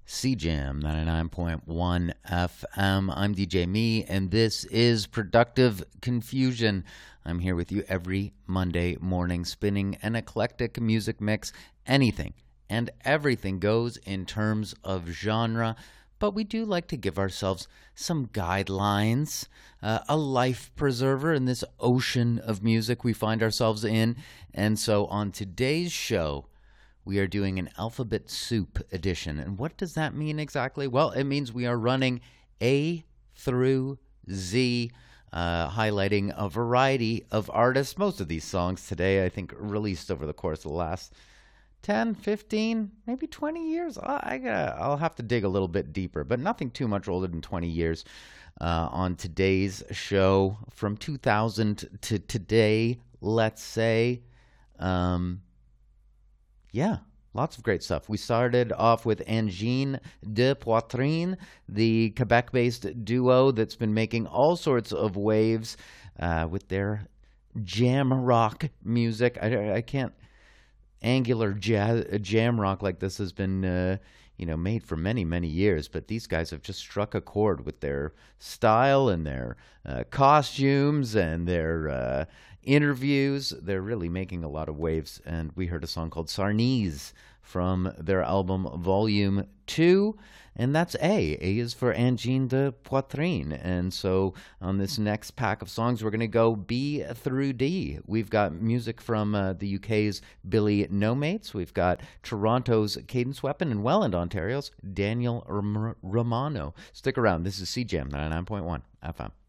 CJAM 99.1 FM. I'm DJ Me, and this is Productive Confusion. I'm here with you every Monday morning, spinning an eclectic music mix. Anything and everything goes in terms of genre, but we do like to give ourselves some guidelines, a life preserver in this ocean of music we find ourselves in. And so on today's show, we are doing an alphabet soup edition. And what does that mean exactly? Well, it means we are running A through Z, highlighting a variety of artists. Most of these songs today, I think, released over the course of the last 10, 15, maybe 20 years. I'll have to dig a little bit deeper, but nothing too much older than 20 years on today's show. From 2000 to today, let's say. Yeah, lots of great stuff. We started off with Angine de Poitrine, the Quebec-based duo that's been making all sorts of waves with their jam rock music. I can't. Angular jam rock like this has been made for many, many years, but these guys have just struck a chord with their style and their costumes and their interviews. They're really making a lot of waves, and we heard a song called Sarnese from their album Volume 2, and that's A. A is for Angine de Poitrine. And so on this next pack of songs, we're going to go B through D. We've got music from the UK's Billy No Mates. We've got Toronto's Cadence Weapon and Welland, Ontario's Daniel Romano. Stick around. This is CJAM 99.1 FM.